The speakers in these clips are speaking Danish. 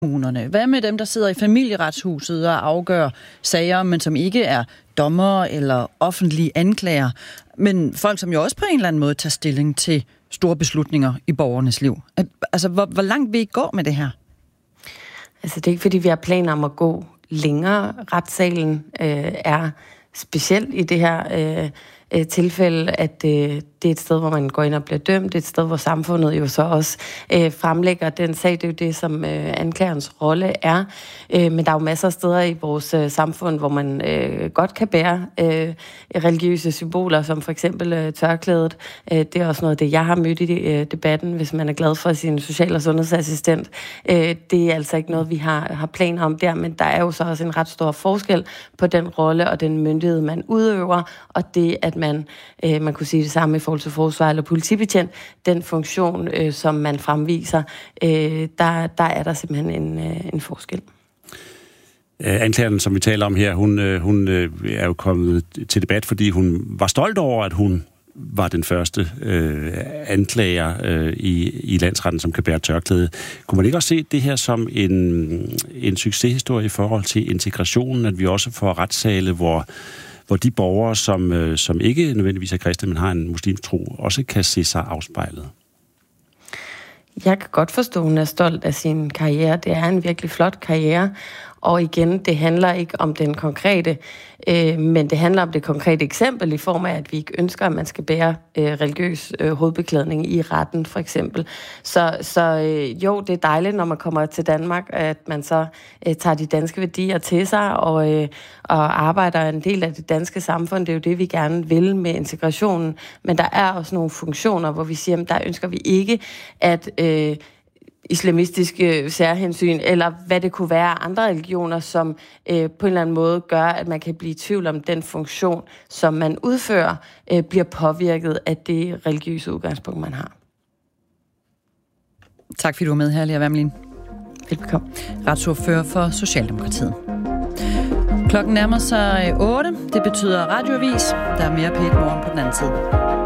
kommunerne? Hvad med dem, der sidder i familieretshuset og afgør sager, men som ikke er dommere eller offentlige anklager, men folk, som jo også på en eller anden måde tager stilling til store beslutninger i borgernes liv? Altså, hvor langt vil I gå med det her? Altså, det er ikke, fordi vi har planer om at gå længere. Retssalen er specielt i det her tilfælde, at det er et sted, hvor man går ind og bliver dømt. Det er et sted, hvor samfundet jo så også fremlægger den sag. Det er jo det, som anklagerens rolle er. Men der er jo masser af steder i vores samfund, hvor man godt kan bære religiøse symboler, som for eksempel tørklædet. Det er også noget af det, jeg har mødt i debatten, hvis man er glad for sin social- og sundhedsassistent. Det er altså ikke noget, vi har planer om der, men der er jo så også en ret stor forskel på den rolle og den myndighed, man udøver, og det, at man kunne sige det samme i forhold til forsvar eller politibetjent, den funktion, som man fremviser, der er der simpelthen en forskel. Anklageren, som vi taler om her, hun er jo kommet til debat, fordi hun var stolt over, at hun var den første anklager i landsretten, som kan bære tørklæde. Kunne man ikke også se det her som en succeshistorie i forhold til integrationen, at vi også får retssale, hvor de borgere, som ikke nødvendigvis er kristne, men har en muslimsk tro, også kan se sig afspejlet? Jeg kan godt forstå, at hun er stolt af sin karriere. Det er en virkelig flot karriere. Og igen, det handler ikke om den konkrete, men det handler om det konkrete eksempel i form af, at vi ikke ønsker, at man skal bære religiøs hovedbeklædning i retten, for eksempel. Så jo, det er dejligt, når man kommer til Danmark, at man så tager de danske værdier til sig og arbejder en del af det danske samfund. Det er jo det, vi gerne vil med integrationen. Men der er også nogle funktioner, hvor vi siger, at der ønsker vi ikke, at islamistiske særhensyn, eller hvad det kunne være andre religioner, som på en eller anden måde gør, at man kan blive i tvivl om den funktion, som man udfører, bliver påvirket af det religiøse udgangspunkt, man har. Tak fordi du var med her, Lea Wermelin. Velbekomme. Retsordfører for Socialdemokratiet. Klokken nærmer sig 8. Det betyder radioavis. Der er mere P1 Morgen på den anden side.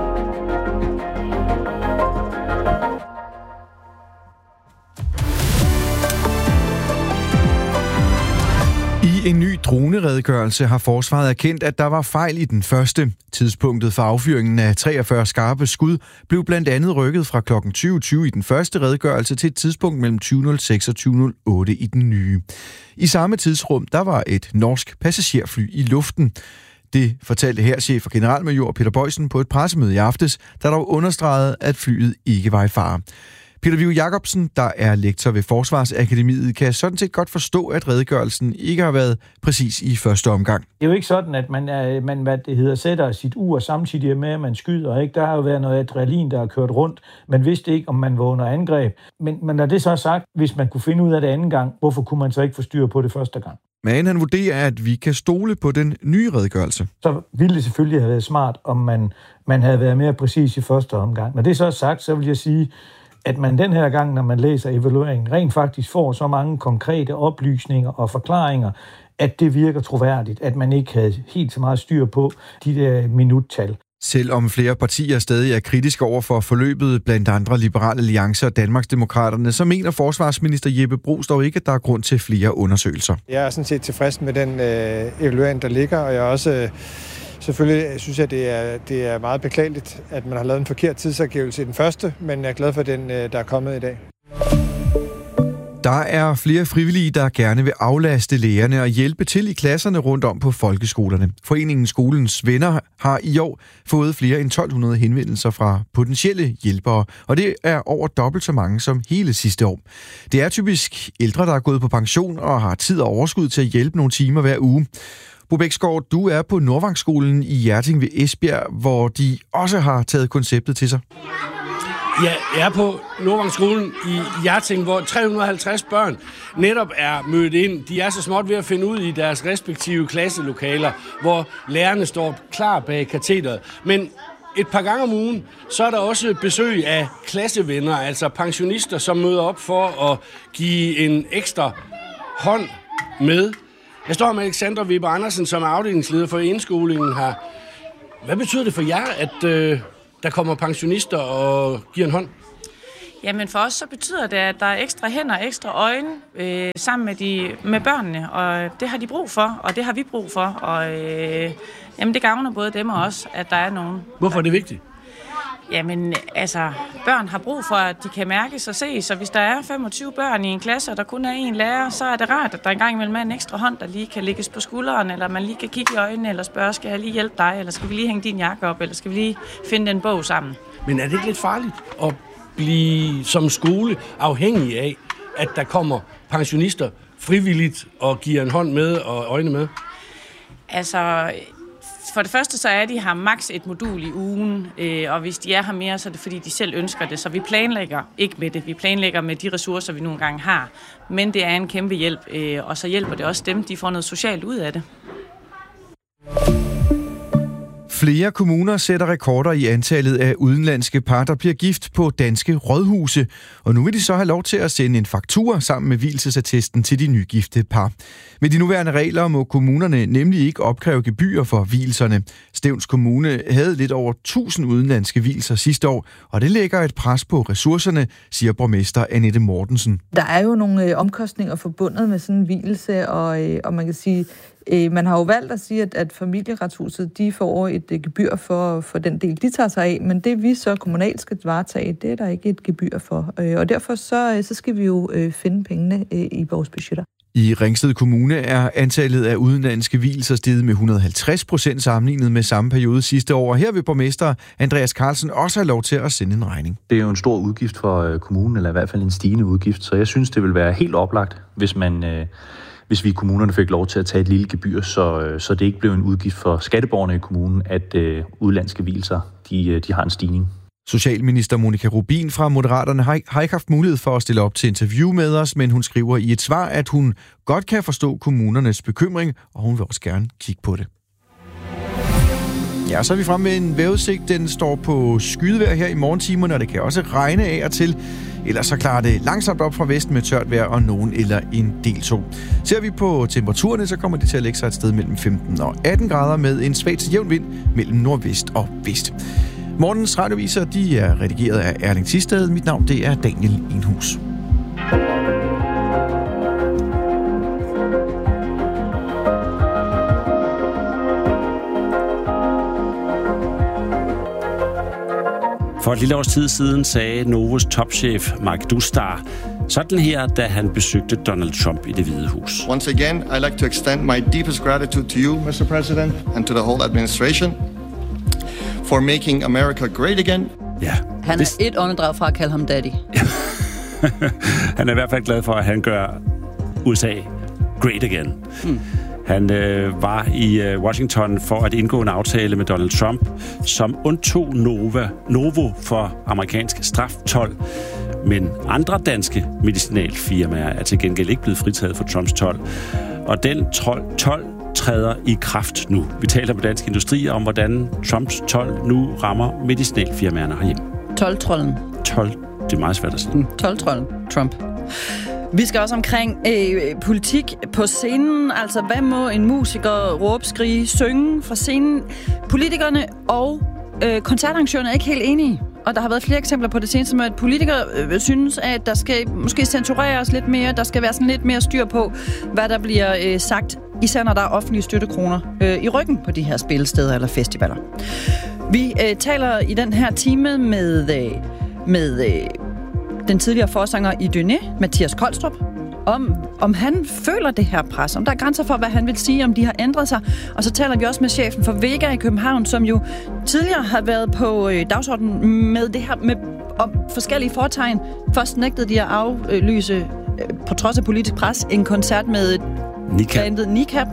I en ny droneredegørelse har forsvaret erkendt, at der var fejl i den første. Tidspunktet for affyringen af 43 skarpe skud blev blandt andet rykket fra kl. 20.20 i den første redegørelse til et tidspunkt mellem 20.06 og 20.08 i den nye. I samme tidsrum, der var et norsk passagerfly i luften. Det fortalte hærchef for generalmajor Peter Boysen på et pressemøde i aftes, der dog understregede, at flyet ikke var i fare. Peter Viggo Jacobsen, der er lektor ved Forsvarsakademiet, kan sådan set godt forstå, at redegørelsen ikke har været præcis i første omgang. Det er jo ikke sådan, at man sætter sit ur samtidig med, at man skyder. Ikke? Der har jo været noget adrenalin, der har kørt rundt. Man vidste ikke, om man var under angreb. Men når det så er sagt, hvis man kunne finde ud af det anden gang, hvorfor kunne man så ikke få styr på det første gang? Men han vurderer, at vi kan stole på den nye redegørelse. Så ville det selvfølgelig have været smart, om man havde været mere præcis i første omgang. Når det så er sagt, så vil jeg sige, at man den her gang, når man læser evalueringen, rent faktisk får så mange konkrete oplysninger og forklaringer, at det virker troværdigt, at man ikke havde helt så meget styr på de der minuttal. Selvom flere partier stadig er kritiske over for forløbet, blandt andre Liberal Alliance og Danmarksdemokraterne, så mener forsvarsminister Jeppe Bruus dog ikke, at der er grund til flere undersøgelser. Jeg er sådan set tilfreds med den evaluering, der ligger, og jeg er også selvfølgelig synes jeg, det er meget beklageligt, at man har lavet en forkert tidsangivelse i den første, men jeg er glad for den, der er kommet i dag. Der er flere frivillige, der gerne vil aflaste lærerne og hjælpe til i klasserne rundt om på folkeskolerne. Foreningen Skolens Venner har i år fået flere end 1200 henvendelser fra potentielle hjælpere, og det er over dobbelt så mange som hele sidste år. Det er typisk ældre, der er gået på pension og har tid og overskud til at hjælpe nogle timer hver uge. Bo Bæksgaard, du er på Nordvangskolen i Hjerting ved Esbjerg, hvor de også har taget konceptet til sig. Ja, jeg er på Nordvangskolen i Hjerting, hvor 350 børn netop er mødt ind. De er så småt ved at finde ud i deres respektive klasselokaler, hvor lærerne står klar bag katedret. Men et par gange om ugen, så er der også besøg af klassevenner, altså pensionister, som møder op for at give en ekstra hånd med. Jeg står med Alexandra Weber Andersen, som er afdelingsleder for indskolingen her. Hvad betyder det for jer, at der kommer pensionister og giver en hånd? Jamen for os så betyder det, at der er ekstra hænder, ekstra øjne sammen med børnene, og det har de brug for, og det har vi brug for, og jamen det gavner både dem og os, at der er nogen. Hvorfor er det vigtigt? Jamen, altså, børn har brug for, at de kan mærkes og ses, så hvis der er 25 børn i en klasse, og der kun er én lærer, så er det rart, at der engang imellem er en ekstra hånd, der lige kan lægges på skulderen, eller man lige kan kigge i øjnene, eller spørge, skal jeg lige hjælpe dig, eller skal vi lige hænge din jakke op, eller skal vi lige finde en bog sammen. Men er det ikke lidt farligt at blive som skole afhængig af, at der kommer pensionister frivilligt og giver en hånd med og øjne med? Altså, for det første så er de her maks et modul i ugen, og hvis de er her mere, så er det fordi, de selv ønsker det. Så vi planlægger ikke med det. Vi planlægger med de ressourcer, vi nogle gange har. Men det er en kæmpe hjælp, og så hjælper det også dem, de får noget socialt ud af det. Flere kommuner sætter rekorder i antallet af udenlandske par, der bliver gift på danske rådhuse. Og nu vil de så have lov til at sende en faktura sammen med vielsesattesten til de nygifte par. Med de nuværende regler må kommunerne nemlig ikke opkræve gebyrer for vielserne. Stevns Kommune havde lidt over 1000 udenlandske vielser sidste år, og det lægger et pres på ressourcerne, siger borgmester Annette Mortensen. Der er jo nogle omkostninger forbundet med sådan en vielse, og man kan sige, man har jo valgt at sige, at Familieretshuset de får et gebyr for den del, de tager sig af, men det vi så kommunalt skal varetage, det er der ikke et gebyr for. Og derfor så skal vi jo finde pengene i vores budgetter. I Ringsted Kommune er antallet af udenlandske vielser steget med 150% sammenlignet med samme periode sidste år. Og her vil borgmester Andreas Carlsen også have lov til at sende en regning. Det er jo en stor udgift for kommunen, eller i hvert fald en stigende udgift, så jeg synes, det vil være helt oplagt, hvis vi i kommunerne fik lov til at tage et lille gebyr, så det ikke blev en udgift for skatteborgerne i kommunen, at udenlandske vielser de har en stigning. Socialminister Monika Rubin fra Moderaterne har ikke haft mulighed for at stille op til interview med os, men hun skriver i et svar, at hun godt kan forstå kommunernes bekymring, og hun vil også gerne kigge på det. Ja, så er vi fremme med en vejrudsigt. Den står på skydevejr her i morgentimerne, og det kan også regne af og til. Ellers så klarer det langsomt op fra vesten med tørt vejr og nogen eller en del sol. Ser vi på temperaturerne, så kommer det til at lægge sig et sted mellem 15 og 18 grader med en svag til jævn vind mellem nordvest og vest. Morgens radioviser, de er redigeret af Erling Thisted. Mit navn, det er Daniel Enhus. For et lille års tid siden sagde Novos topchef Mark Dustar sådan her, da han besøgte Donald Trump i Det Hvide Hus. Once again, I'd like to extend my deepest gratitude to you, Mr. President, and to the whole administration for making America great again. Ja. Han er et åndedrag fra at kalde ham daddy. Han er i hvert fald glad for, at han gør USA great again. Han var i Washington for at indgå en aftale med Donald Trump, som undtog Novo for amerikansk straftold. Men andre danske medicinalfirmaer er til gengæld ikke blevet fritaget for Trumps told. Og den told træder i kraft nu. Vi taler med Dansk Industri om, hvordan Trumps told nu rammer medicinalfirmaerne herhjemme. Toldtrollen. Det er meget svært at sige. Toldtrollen. Trump. Vi skal også omkring politik på scenen. Altså, hvad må en musiker råbe, skrige, synge fra scenen? Politikerne og koncertarrangørerne er ikke helt enige. Og der har været flere eksempler på det seneste med, at politikere synes, at der skal måske censureres lidt mere. Der skal være sådan lidt mere styr på, hvad der bliver sagt, især når der er offentlige støttekroner i ryggen på de her spillesteder eller festivaler. Vi taler i den her time med den tidligere forsanger i Dønné, Mathias Kolstrup, om han føler det her pres, om der er grænser for, hvad han vil sige, om de har ændret sig. Og så taler vi også med chefen for Vega i København, som jo tidligere har været på dagsordenen med det her med om forskellige fortegn. Først nægtede de at aflyse, på trods af politisk pres, en koncert med bandet Nikab.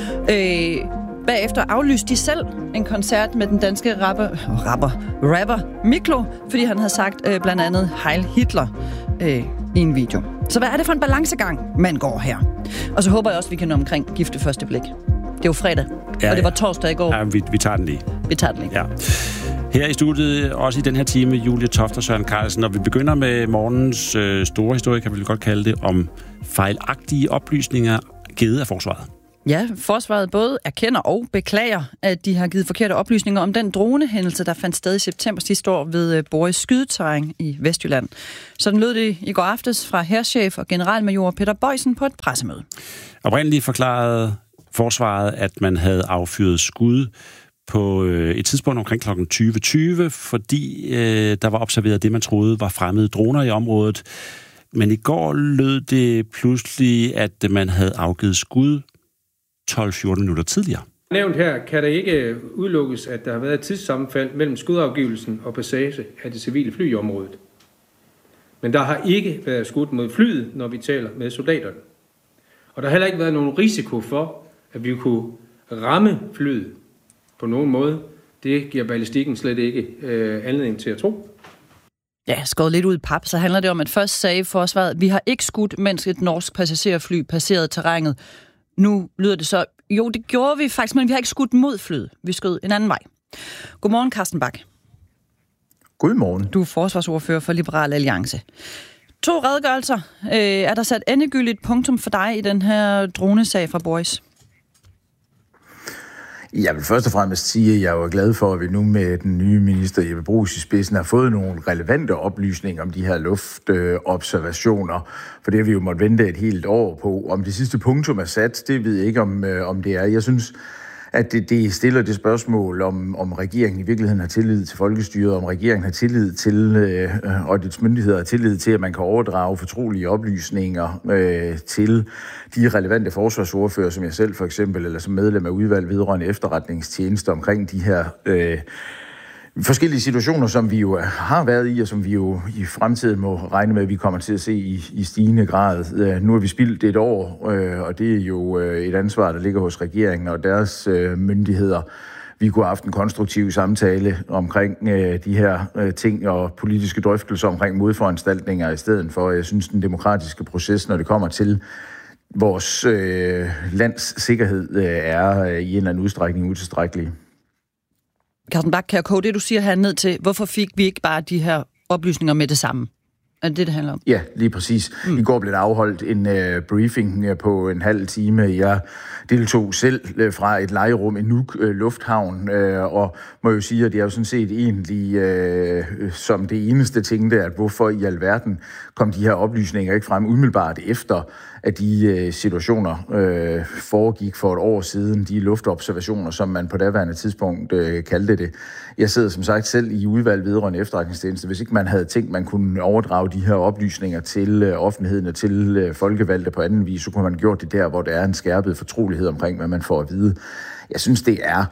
Bagefter aflyste de selv en koncert med den danske rapper Miklo, fordi han havde sagt blandt andet Heil Hitler i en video. Så hvad er det for en balancegang, man går her? Og så håber jeg også, vi kan nå omkring Gift ved første blik. Det er jo fredag, og det var torsdag i går. Ja, vi tager den lige. Vi tager den lige. Ja. Her i studiet, også i den her time, Julie Toft og Søren Carlsen, og vi begynder med morgens store historie, kan vi godt kalde det, om fejlagtige oplysninger givet af forsvaret. Ja, forsvaret både erkender og beklager, at de har givet forkerte oplysninger om den dronehændelse, der fandt sted i september sidste år ved Boris skydeterræn i Vestjylland. Sådan lød det i går aftes fra hærchef og generalmajor Peter Boysen på et pressemøde. Oprindeligt forklarede forsvaret, at man havde affyret skud på et tidspunkt omkring kl. 20.20, fordi der var observeret det, man troede var fremmede droner i området. Men i går lød det pludselig, at man havde afgivet skud 12-14 minutter tidligere. Nævnt her kan det ikke udelukkes, at der har været et tidssammenfald mellem skudafgivelsen og passage af det civile fly i området. Men der har ikke været skudt mod flyet, når vi taler med soldaterne. Og der har heller ikke været nogen risiko for, at vi kunne ramme flyet på nogen måde. Det giver ballistikken slet ikke anledning til at tro. Ja, skåret lidt ud i pap, så handler det om, at først sagde forsvaret, vi har ikke skudt, mens et norsk passagerfly passerede terrænet. Nu lyder det så, jo, det gjorde vi faktisk, men vi har ikke skudt mod flyet. Vi skød en anden vej. Godmorgen, Carsten Bach. Godmorgen. Du er forsvarsordfører for Liberal Alliance. 2 redegørelser. Er der sat endegyldigt punktum for dig i den her dronesag fra Boris? Jeg vil først og fremmest sige, at jeg er glad for, at vi nu med den nye minister Jeppe Bruus i spidsen har fået nogle relevante oplysninger om de her luftobservationer. For det har vi jo måttet vente et helt år på. Om det sidste punktum er sat, det ved jeg ikke, om det er. Jeg synes, at det stiller det spørgsmål, om regeringen i virkeligheden har tillid til folkestyret, om regeringen har tillid til, og dets myndigheder har tillid til, at man kan overdrage fortrolige oplysninger til de relevante forsvarsordfører, som jeg selv for eksempel, eller som medlem af udvalg vedrørende efterretningstjeneste omkring de her forskellige situationer, som vi jo har været i, og som vi jo i fremtiden må regne med, at vi kommer til at se i stigende grad. Nu har vi spildt et år, og det er jo et ansvar, der ligger hos regeringen og deres myndigheder. Vi kunne have haft en konstruktiv samtale omkring de her ting og politiske drøftelser omkring modforanstaltninger i stedet for. Jeg synes, den demokratiske proces, når det kommer til vores lands sikkerhed, er i en eller anden udstrækning utilstrækkelig. Carsten Bach, kan jeg koge det, du siger her ned til, hvorfor fik vi ikke bare de her oplysninger med det samme? Er det handler om? Ja, lige præcis. I går blev der afholdt en briefing på en halv time. Jeg deltog selv fra et lejerum i Nuuk Lufthavn, og må jo sige, at jeg jo sådan set egentlig som det eneste tænkte, at hvorfor i alverden kom de her oplysninger ikke frem umiddelbart efter, at de situationer foregik for et år siden, de luftobservationer, som man på daværende tidspunkt kaldte det. Jeg sidder som sagt selv i udvalg vedrørende efterretningstjeneste. Hvis ikke man havde tænkt, man kunne overdrage de her oplysninger til offentligheden og til folkevalgte på anden vis, så kunne man gjort det der, hvor der er en skærpet fortrolighed omkring, hvad man får at vide. Jeg synes, det er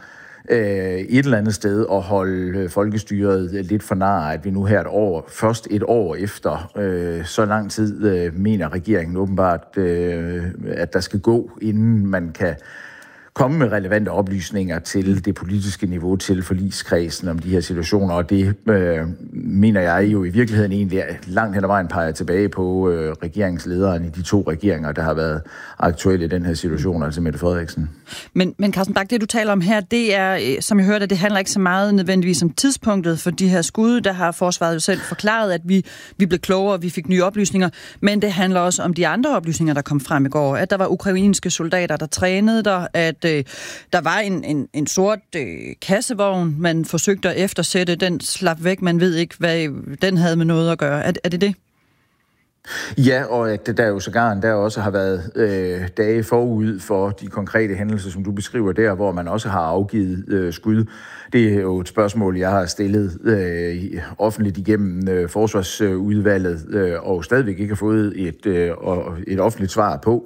et eller andet sted at holde folkestyret lidt for nar, at vi nu her først et år efter så lang tid, mener regeringen åbenbart, at der skal gå, inden man kan komme med relevante oplysninger til det politiske niveau, til forligskredsen om de her situationer, og det mener jeg jo i virkeligheden egentlig langt hen ad vejen peger tilbage på regeringslederen i de 2 regeringer, der har været aktuelle i den her situation, altså Mette Frederiksen. Men Carsten Bach, det du taler om her, det er, som jeg hørte, det handler ikke så meget nødvendigvis om tidspunktet for de her skud. Der har forsvaret jo selv forklaret, at vi blev klogere, vi fik nye oplysninger, men det handler også om de andre oplysninger, der kom frem i går. At der var ukrainske soldater, der trænede der, at der var en sort kassevogn, man forsøgte at eftersætte, den slap væk, man ved ikke, hvad den havde med noget at gøre. Er det det? Ja, og at der jo sågar der også har været dage forud for de konkrete hændelser, som du beskriver der, hvor man også har afgivet skud. Det er jo et spørgsmål, jeg har stillet offentligt igennem forsvarsudvalget, og stadigvæk ikke har fået et offentligt svar på.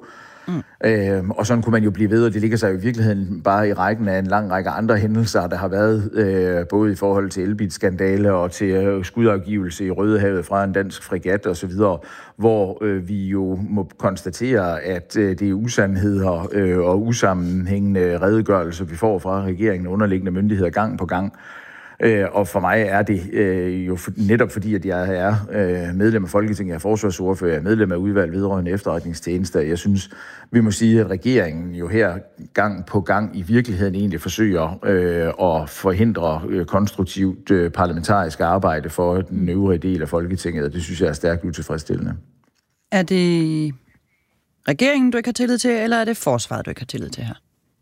Og sådan kunne man jo blive ved, og det ligger sig jo i virkeligheden bare i rækken af en lang række andre hændelser, der har været både i forhold til Elbit-skandale og til skudafgivelse i Rødehavet fra en dansk fregat osv., hvor vi jo må konstatere, at det er usandheder og usammenhængende redegørelser, vi får fra regeringen og underliggende myndigheder gang på gang. Og for mig er det jo netop fordi, at jeg er medlem af Folketinget, jeg er forsvarsordfører, jeg er medlem af udvalg vedrørende efterretningstjenester. Jeg synes, vi må sige, at regeringen jo her gang på gang i virkeligheden egentlig forsøger at forhindre konstruktivt parlamentarisk arbejde for den øvrige del af Folketinget, og det synes jeg er stærkt utilfredsstillende. Er det regeringen, du ikke har tillid til, eller er det forsvaret, du ikke har tillid til her?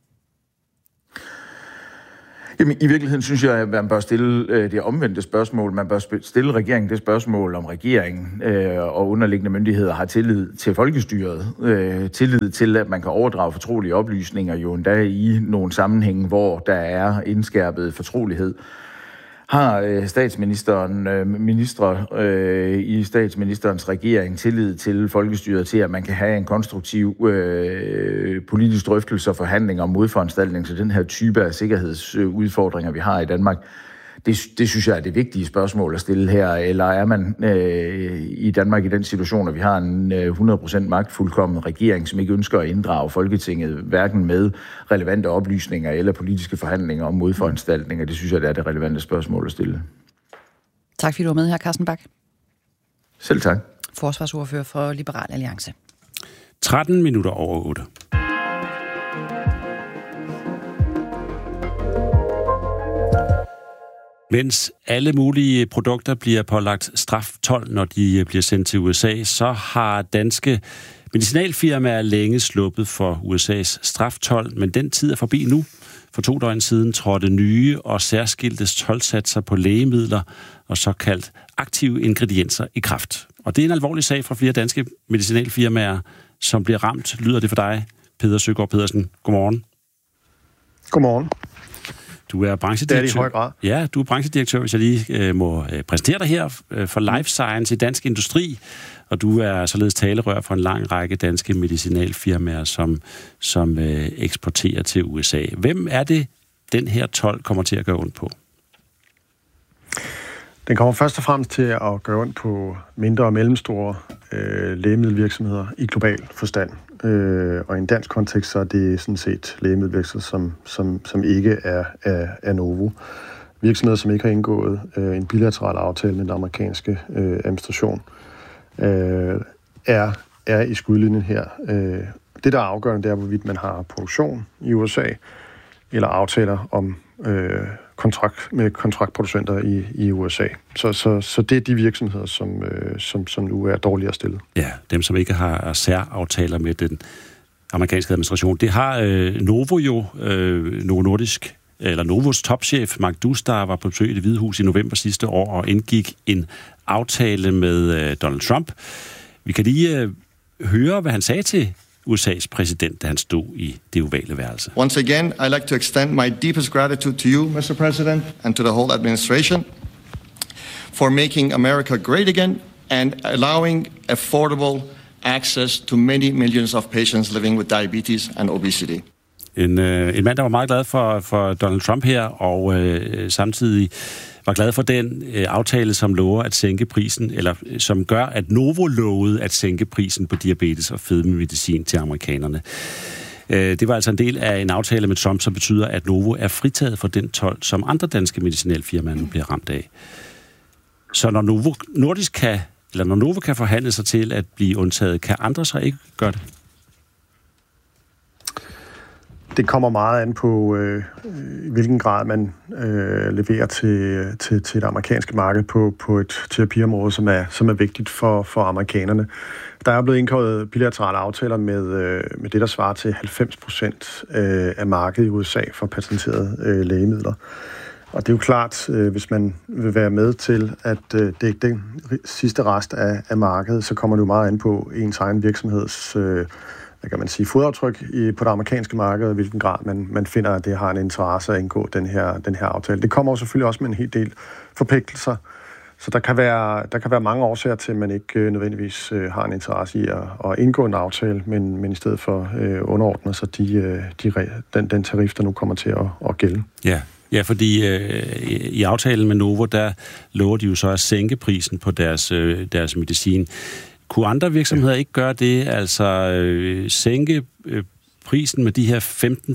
Jamen, i virkeligheden synes jeg, at man bør stille det omvendte spørgsmål. Man bør stille regeringen det spørgsmål, om regeringen og underliggende myndigheder har tillid til folkestyret. Tillid til, at man kan overdrage fortrolige oplysninger, jo endda i nogle sammenhænge, hvor der er indskærpet fortrolighed. Har statsministeren, ministre i statsministerens regering tillid til folkestyret til, at man kan have en konstruktiv politisk drøftelse og forhandling om modforanstaltning til den her type af sikkerhedsudfordringer, vi har i Danmark? Det synes jeg er det vigtige spørgsmål at stille her. Eller er man i Danmark i den situation, at vi har en 100% magtfuldkommen regering, som ikke ønsker at inddrage Folketinget, hverken med relevante oplysninger eller politiske forhandlinger om modforanstaltninger? Det synes jeg, det er det relevante spørgsmål at stille. Tak fordi du var med her, Carsten Bach. Selv tak. Forsvarsordfører for Liberal Alliance. 13 minutter over 8. Mens alle mulige produkter bliver pålagt straftold, når de bliver sendt til USA, så har danske medicinalfirmaer længe sluppet for USA's straftold, men den tid er forbi nu. For 2 døgn siden trådte nye og særskilte toldsatser på lægemidler og såkaldt aktive ingredienser i kraft. Og det er en alvorlig sag for flere danske medicinalfirmaer, som bliver ramt. Lyder det for dig, Peder Søgaard Pedersen? Godmorgen. Godmorgen. Du er branchedirektør. Det er det i høj grad. Ja, du er branchedirektør, hvis jeg lige må præsentere dig her for Life Science i Dansk Industri, og du er således talerør for en lang række danske medicinalfirmaer, som eksporterer til USA. Hvem er det, den her told kommer til at gøre ondt på? Den kommer først og fremmest til at gøre ondt på mindre og mellemstore lægemiddelvirksomheder i global forstand. Og i en dansk kontekst, så er det sådan set lægemiddelvirksomheder, som ikke er Novo. Virksomheder, som ikke har indgået en bilateral aftale med den amerikanske administration, er i skudlinjen her. Det, der er afgørende, det er, hvorvidt man har produktion i USA, eller aftaler om kontraktproducenter i USA. Så det er de virksomheder, som nu er dårligere stillet. Ja, dem som ikke har særaftaler med den amerikanske administration. Det har Novo jo, Novo Nordisk, eller Novos topchef Mark Dustar var på besøg i Det Hvide Hus i november sidste år og indgik en aftale med Donald Trump. Vi kan lige høre, hvad han sagde til USA's præsident, da han stod i det ovale værelse. Once again, I'd like to extend my deepest gratitude to you, Mr. President, and to the whole administration for making America great again and allowing affordable access to many millions of patients living with diabetes and obesity. En mand, der var meget glad for Donald Trump her, og samtidig var glad for den aftale, som lover at sænke prisen, eller som gør, at Novo lovede at sænke prisen på diabetes og fedmemedicin til amerikanerne. Det var altså en del af en aftale med Trump, som betyder, at Novo er fritaget for den told, som andre danske medicinalfirmaer nu bliver ramt af. Så når Novo kan forhandle sig til at blive undtaget, kan andre så ikke gøre det? Det kommer meget an på, i hvilken grad man leverer til det amerikanske marked på et terapiområde, som er vigtigt for amerikanerne. Der er blevet indgået bilaterale aftaler med det, der svarer til 90% af markedet i USA for patenterede lægemidler. Og det er jo klart, hvis man vil være med til at dække den sidste rest af markedet, så kommer det jo meget an på ens egen virksomheds kan man sige, fodaftryk på det amerikanske marked, og hvilken grad man finder, at det har en interesse at indgå den her aftale. Det kommer jo selvfølgelig også med en hel del forpligtelser, så der kan være mange årsager til, at man ikke nødvendigvis har en interesse i at indgå en aftale, men i stedet for underordne sig den tarif, der nu kommer til at gælde. Ja, fordi i aftalen med Novo, der lover de jo så at sænke prisen på deres medicin. Kunne andre virksomheder ikke gøre det, altså sænke prisen med de her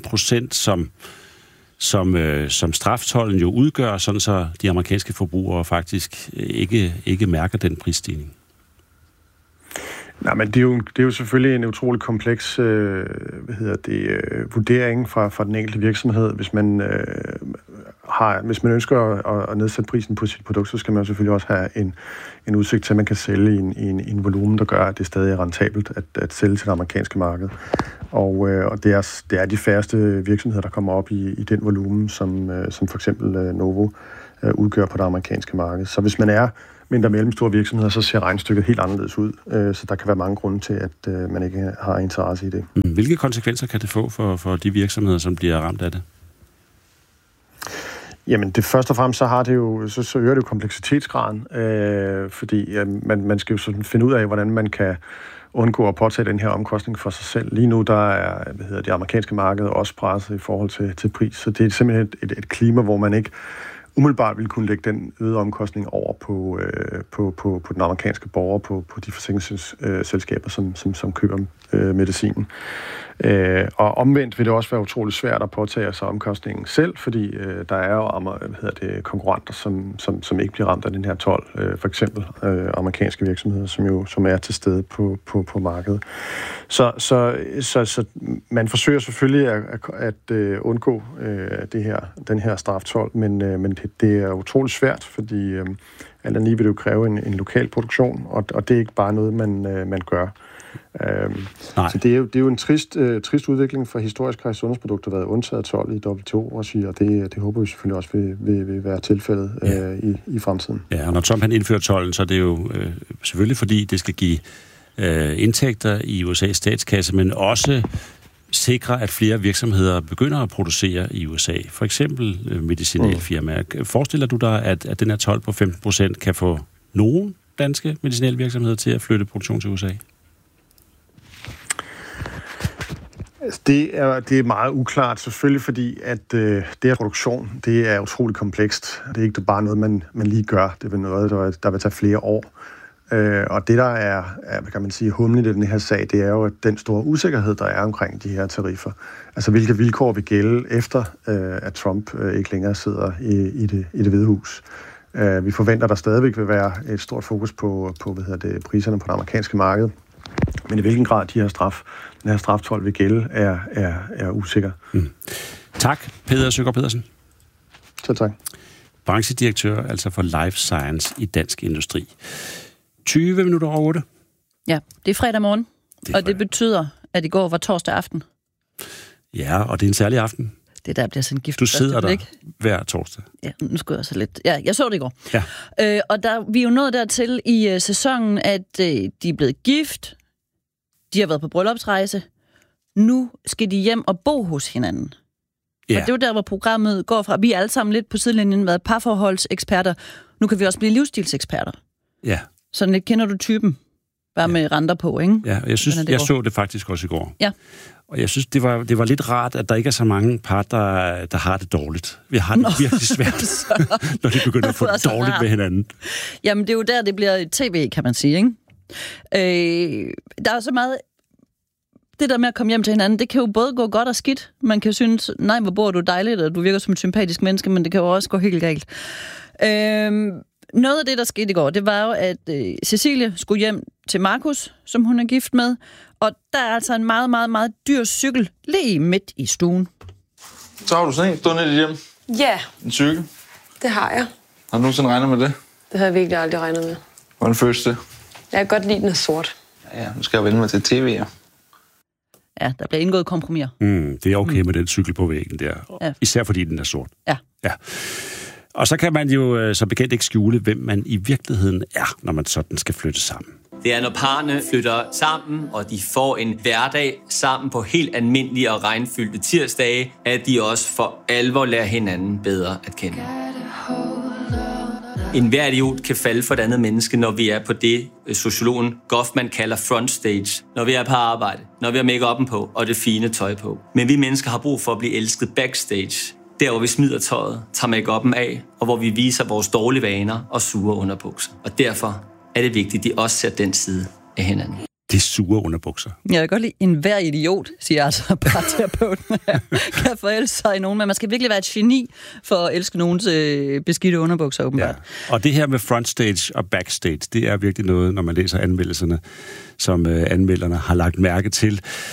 15%, som straftolden jo udgør, sådan så de amerikanske forbrugere faktisk ikke mærker den prisstigning? Nej, men det er jo selvfølgelig en utrolig kompleks vurdering fra den enkelte virksomhed. Hvis man hvis man ønsker at nedsætte prisen på sit produkt, så skal man selvfølgelig også have en udsigt til, at man kan sælge i en volumen, der gør, at det stadig er rentabelt at sælge til det amerikanske marked. Og det er de færreste virksomheder, der kommer op i den volumen, som for eksempel Novo udgør på det amerikanske marked. Så hvis man er mindre og mellemstore virksomheder, så ser regnstykket helt anderledes ud. Så der kan være mange grunde til, at man ikke har interesse i det. Hvilke konsekvenser kan det få for de virksomheder, som bliver ramt af det? Jamen, det først og fremmest så har det jo, så øger det jo kompleksitetsgraden, fordi man skal jo sådan finde ud af, hvordan man kan undgå at påtage den her omkostning for sig selv. Lige nu, der er det amerikanske marked også presset i forhold til pris, så det er simpelthen et klima, hvor man ikke umiddelbart vil kunne lægge den øgede omkostning over på den amerikanske borger, på de forsikringsselskaber, som køber medicinen. Og omvendt vil det også være utroligt svært at påtage sig omkostningen selv, fordi der er jo konkurrenter, som ikke bliver ramt af den her told. For eksempel amerikanske virksomheder, som er til stede på markedet. Så man forsøger selvfølgelig at undgå den her straftold, men det er utroligt svært, fordi alt andet vil det jo kræve en lokal produktion, og det er ikke bare noget, man gør. Så det er jo en trist udvikling, for historisk har sundhedsprodukter været undtaget 12 i WTO-regi, og det håber vi selvfølgelig også vil være tilfældet i fremtiden. Ja, og når Trump han indfører tolden, så er det jo selvfølgelig fordi det skal give indtægter i USA's statskasse, men også sikre, at flere virksomheder begynder at producere i USA. For eksempel medicinalfirmaer. Forestiller du dig, at den her told på 15% kan få nogle danske medicinalvirksomheder til at flytte produktion til USA? Det er meget uklart, selvfølgelig, fordi at det her produktion, det er utroligt komplekst. Det er ikke bare noget, man lige gør. Det er noget, der vil tage flere år. Og det, der er kan man sige, humlen i den her sag, det er jo at den store usikkerhed, der er omkring de her tariffer. Altså, hvilke vilkår vil gælde efter, at Trump ikke længere sidder i det Hvide Hus. Vi forventer, at der stadigvæk vil være et stort fokus på priserne på det amerikanske marked. Men i hvilken grad den her straftold vil gælde, er usikker. Tak, Peder Søgaard Pedersen. Så tak. Branchedirektør, altså for Life Science i Dansk Industri. 20 minutter over 8. Ja, det er fredag morgen, og det betyder, at i går var torsdag aften. Ja, og det er en særlig aften. Det der bliver sådan gift. Du sidder der hver torsdag. Ja, nu skulle jeg så lidt. Ja, jeg så det i går. Ja. Og vi er jo nået dertil i sæsonen, at de er blevet gift, de har været på bryllupsrejse, nu skal de hjem og bo hos hinanden. Ja. Og det er jo der, hvor programmet går fra. Vi er alle sammen lidt på sidelinjen været parforholdseksperter. Nu kan vi også blive livsstilseksperter. Ja. Sådan lidt kender du typen, bare med renter på, ikke? Ja, og jeg så det faktisk også i går. Ja. Og jeg synes, det var lidt rart, at der ikke er så mange par, der har det dårligt. Vi har det virkelig svært, når de begynder at få det dårligt med hinanden. Jamen, det er jo der, det bliver tv, kan man sige, ikke? Der er så meget. Det der med at komme hjem til hinanden, det kan jo både gå godt og skidt. Man kan synes, nej, hvor bor du dejligt, og du virker som et sympatisk menneske, men det kan jo også gå helt galt. Noget af det, der skete i går, det var jo, at Cecilie skulle hjem til Markus, som hun er gift med, og der er altså en meget, meget, meget dyr cykel lige midt i stuen. Så har du sådan en stående i dit hjem? Ja. En cykel? Det har jeg. Har du nogensinde regnet med det? Det har jeg virkelig aldrig regnet med. Hvordan føles det? Jeg kan godt lide, den er sort. Ja, nu skal jeg vende mig til tv. Ja, der bliver indgået kompromiser. Det er okay med den cykel på væggen der. Ja. Især fordi den er sort. Ja. Og så kan man jo så bekendt ikke skjule, hvem man i virkeligheden er, når man sådan skal flytte sammen. Det er, når parerne flytter sammen, og de får en hverdag sammen på helt almindelige og regnfyldte tirsdage, at de også for alvor lærer hinanden bedre at kende. En hver idiot kan falde for et andet menneske, når vi er på det, sociologen Goffman kalder front stage. Når vi er på arbejde, når vi har make-up'en på og det fine tøj på. Men vi mennesker har brug for at blive elsket backstage. Der, hvor vi smider tøjet, tager make-up'en af, og hvor vi viser vores dårlige vaner og sure underbukser. Og derfor er det vigtigt, at de også ser den side af hinanden. Det er sure underbukser. Jeg kan godt lide, en hver idiot, siger altså parterapeuten, kan forelske sig i nogen, men man skal virkelig være et geni for at elske nogens beskidte underbukser, åbenbart. Ja. Og det her med frontstage og backstage, det er virkelig noget, når man læser anmeldelserne, som anmelderne har lagt mærke til.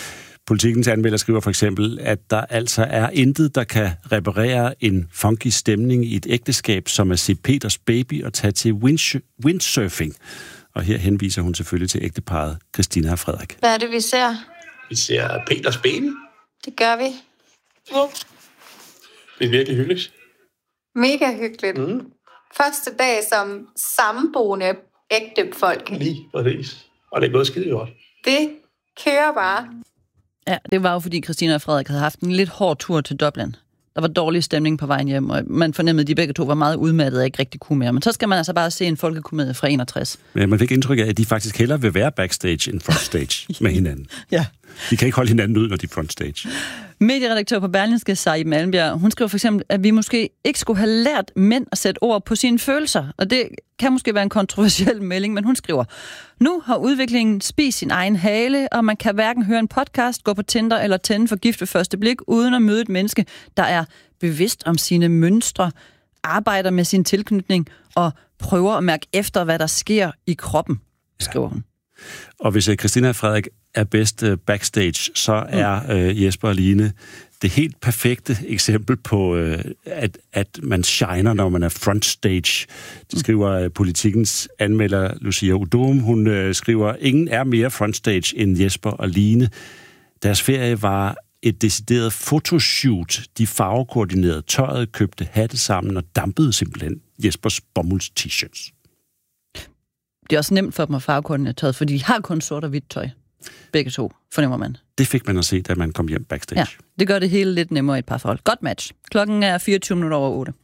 Politikens anmelder skriver for eksempel, at der altså er intet, der kan reparere en funky stemning i et ægteskab, som at se Peters baby og tage til windsurfing. Og her henviser hun selvfølgelig til ægteparret Christina og Frederik. Hvad er det, vi ser? Vi ser Peters baby. Det gør vi. Ja. Det er virkelig hyggeligt. Mega hyggeligt. Første dag som samboende ægte folk. Lige præcis. Og det er gået skide godt. Det kører bare. Ja, det var jo fordi Christina og Frederik havde haft en lidt hård tur til Dublin. Der var dårlig stemning på vejen hjem, og man fornemmede, at de begge to var meget udmattede og ikke rigtig kunne mere. Men så skal man altså bare se en folkekomedie fra 61. Men man fik indtryk af, at de faktisk hellere vil være backstage end frontstage med hinanden. Ja. De kan ikke holde hinanden ud, når de er frontstage. Medieredaktør på Berlingske, Saib Malmbjerg, hun skriver for eksempel, at vi måske ikke skulle have lært mænd at sætte ord på sine følelser. Og det kan måske være en kontroversiel melding, men hun skriver, nu har udviklingen spist sin egen hale, og man kan hverken høre en podcast, gå på Tinder eller tænde for gift ved første blik, uden at møde et menneske, der er bevidst om sine mønstre, arbejder med sin tilknytning og prøver at mærke efter, hvad der sker i kroppen, skriver hun. Og hvis Christina og Frederik er bedst backstage, så er Jesper og Line det helt perfekte eksempel på, at man shiner, når man er frontstage. Det skriver Politikens anmelder Lucia Udom. Hun skriver, ingen er mere frontstage end Jesper og Line. Deres ferie var et decideret fotoshoot. De farvekoordinerede tøjet, købte hatte sammen og dampede simpelthen Jespers bomulds t-shirts. Det er også nemt for dem at farvekoordinere tøjet, fordi de har kun sort og hvidt tøj. Begge to, fornemmer man. Det fik man at se, da man kom hjem backstage. Ja, det gør det hele lidt nemmere i et parforhold. Godt match. Klokken er 24 minutter over 8.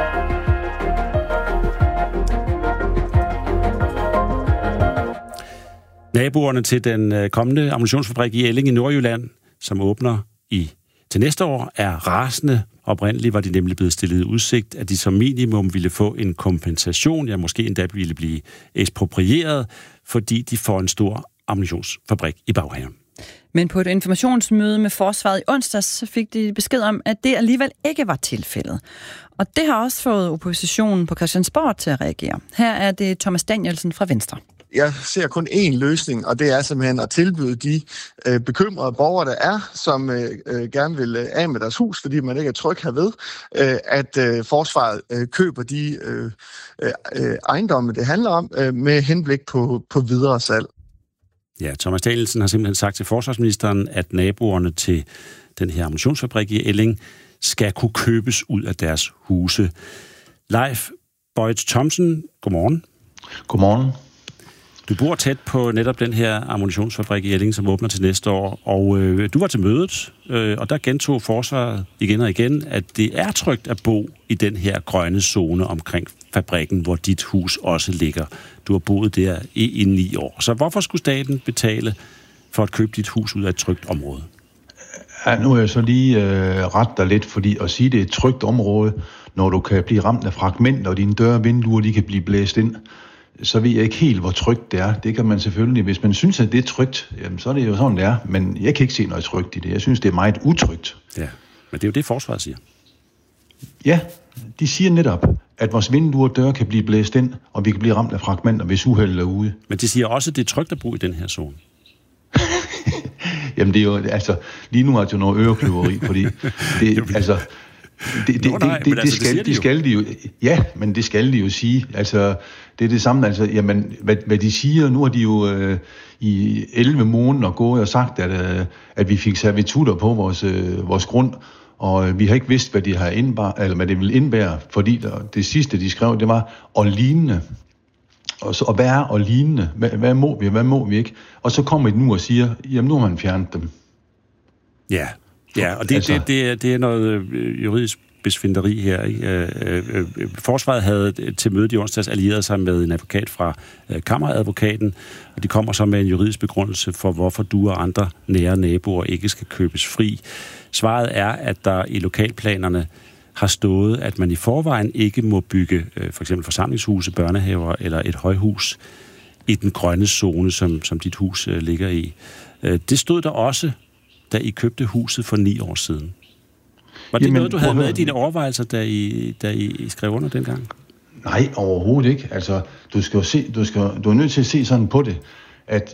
Naboerne til den kommende ammunitionsfabrik i Elling i Nordjylland, som åbner til næste år, er rasende. Oprindeligt var de nemlig blevet stillet i udsigt, at de som minimum ville få en kompensation, ja måske endda ville blive eksproprieret, fordi de får en stor ammunitionsfabrik i baghaven. Men på et informationsmøde med forsvaret i onsdags, så fik de besked om, at det alligevel ikke var tilfældet. Og det har også fået oppositionen på Christiansborg til at reagere. Her er det Thomas Danielsen fra Venstre. Jeg ser kun én løsning, og det er simpelthen at tilbyde de bekymrede borgere, der er, som gerne vil af med deres hus, fordi man ikke er tryg herved, at forsvaret køber de ejendomme, det handler om, med henblik på videre salg. Ja, Thomas Danielsen har simpelthen sagt til forsvarsministeren, at naboerne til den her ammunitionsfabrik i Elling skal kunne købes ud af deres huse. Leif Bøjts Thomsen, godmorgen. Godmorgen. Du bor tæt på netop den her ammunitionsfabrik i Elling, som åbner til næste år, og du var til mødet, og der gentog forsvaret igen og igen, at det er trygt at bo i den her grønne zone omkring fabrikken, hvor dit hus også ligger. Du har boet der i 9 år. Så hvorfor skulle staten betale for at købe dit hus ud af et trygt område? Ja, nu er jeg så lige ret dig lidt, fordi at sige, det er et trygt område, når du kan blive ramt af fragmenter, og dine døre og vinduer, de kan blive blæst ind, så ved jeg ikke helt, hvor trygt det er. Det kan man selvfølgelig, hvis man synes, at det er trygt, jamen, så er det jo sådan, det er. Men jeg kan ikke se noget trygt i det. Jeg synes, det er meget utrygt. Ja, men det er jo det, forsvaret siger. Ja, de siger netop, at vores vinduer og døre kan blive blæst ind, og vi kan blive ramt af fragmenter, hvis uheldet er ude. Men de siger også, at det er trygt at bo i den her zone. Jamen, det er jo, altså, lige nu er det jo noget ørekløveri, fordi det, altså... Det skal de jo. Ja, men det skal de jo sige. Altså, det er det samme. Altså, jamen, hvad de siger, nu har de jo i 11 måneder gået og sagt, at vi fik servitutter på vores grund, og vi har ikke vidst, hvad de har eller hvad det vil indbære, fordi det sidste, de skrev, det var og lignende. Og hvad er og lignende? Hvad må vi, hvad må vi ikke? Og så kommer de nu og siger, jamen nu har man fjernet dem. Ja. Ja, og det er noget juridisk besvinderi her. Ikke? Forsvaret havde til mødet i onsdags allieret sig med en advokat fra Kammeradvokaten, og de kommer så med en juridisk begrundelse for, hvorfor du og andre nære naboer ikke skal købes fri. Svaret er, at der i lokalplanerne har stået, at man i forvejen ikke må bygge for eksempel forsamlingshuse, børnehaver eller et højhus i den grønne zone, som dit hus ligger i. Det stod der også, da I købte huset for 9 år siden. Var det noget, du havde med i dine overvejelser, da I skrev under dengang? Nej, overhovedet ikke. Altså, du er nødt til at se sådan på det, at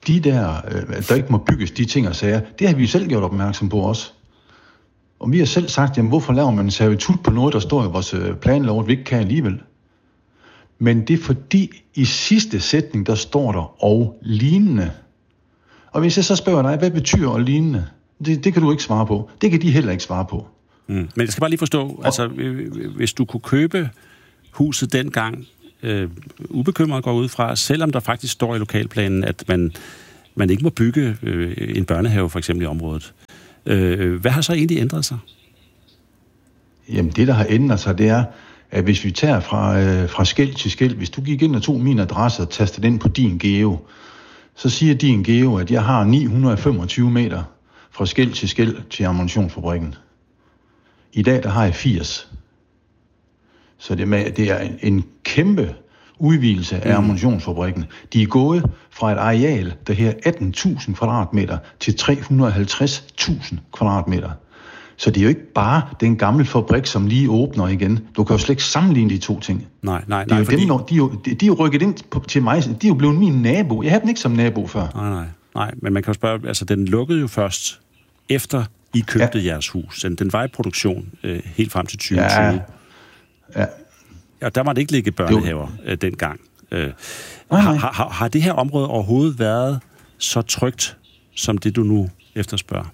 de der, der ikke må bygges de ting og sager, det har vi selv gjort opmærksom på også. Og vi har selv sagt, jamen hvorfor laver man en servitut på noget, der står i vores planlov, at vi ikke kan alligevel? Men det er fordi, i sidste sætning, der står der og lignende. Og hvis jeg så spørger dig, hvad betyder og lignende? Det kan du ikke svare på. Det kan de heller ikke svare på. Men jeg skal bare lige forstå, altså hvis du kunne købe huset dengang, ubekymret går ud fra, selvom der faktisk står i lokalplanen, at man ikke må bygge en børnehave for eksempel i området. Hvad har så egentlig ændret sig? Jamen det, der har ændret sig, det er, at hvis vi tager fra skel til skel, hvis du gik ind og tog min adresse og tastede den på din geo, så siger din geo, at jeg har 925 meter fra skel til ammunitionsfabrikken. I dag, der har jeg 80. Så det er en kæmpe udvidelse af ammunitionsfabrikken. De er gået fra et areal, der her 18.000 kvadratmeter, til 350.000 kvadratmeter. Så det er jo ikke bare den gamle fabrik, som lige åbner igen. Du kan jo slet ikke sammenligne de to ting. Nej, det er jo fordi... de er jo rykket ind til mig. De er jo blevet min nabo. Jeg havde den ikke som nabo før. Nej, men man kan jo spørge, altså den lukkede jo først efter I købte jeres hus. Den var i produktion helt frem til 2020. Ja. Og der må det ikke ligge børnehaver dengang. Har det her område overhovedet været så trygt, som det du nu efterspørger?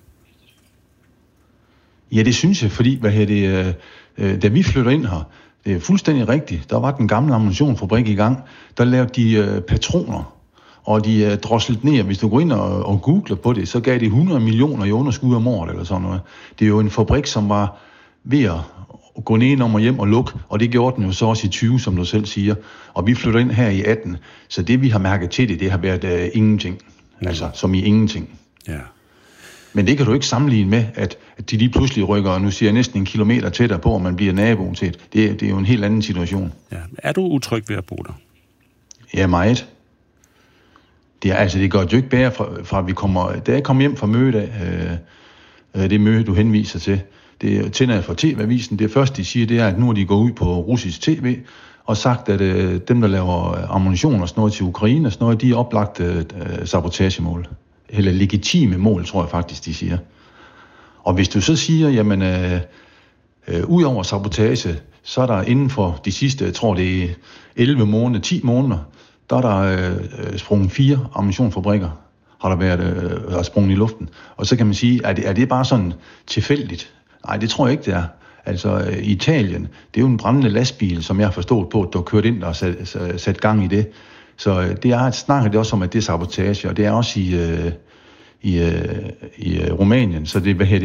Ja, det synes jeg, fordi da vi flytter ind her, det er fuldstændig rigtigt, der var den gamle ammunitionsfabrik i gang, der lavede de patroner, og de droslet ned. Hvis du går ind og googler på det, så gav det 100 millioner i underskud om året, eller sådan noget. Det er jo en fabrik, som var ved at gå ned om og hjem og lukke, og det gjorde den jo så også i 20, som du selv siger. Og vi flytter ind her i 18, så det vi har mærket til det har været ingenting. Altså, som i ingenting. Ja. Men det kan du ikke sammenligne med, at de lige pludselig rykker, og nu siger jeg næsten en kilometer tættere på, og man bliver nabo til det er jo en helt anden situation. Ja. Er du utryg ved at bo der? Ja, meget. Det går jo ikke bedre fra vi kommer... Da jeg kom hjem fra mødet det møde, du henviser til, det tænder jeg fra TV-avisen. Det første, de siger, det er, at nu er de gået ud på russisk tv og sagt, at dem, der laver ammunition og sådan noget til Ukraine og sådan noget, de er oplagt sabotagemål. Eller legitime mål, tror jeg faktisk, de siger. Og hvis du så siger, jamen, ud over sabotage, så er der inden for de sidste, jeg tror det er 11 måneder, 10 måneder, der er der sprunget 4 ammunitionsfabrikker, har der været sprunget i luften. Og så kan man sige, er det bare sådan tilfældigt? Nej, det tror jeg ikke, det er. Altså, i Italien, det er jo en brændende lastbil, som jeg har forstået på, at du har kørt ind og sat gang i det. Så det snakker det også om, at det er sabotage, og det er også i Rumænien. Så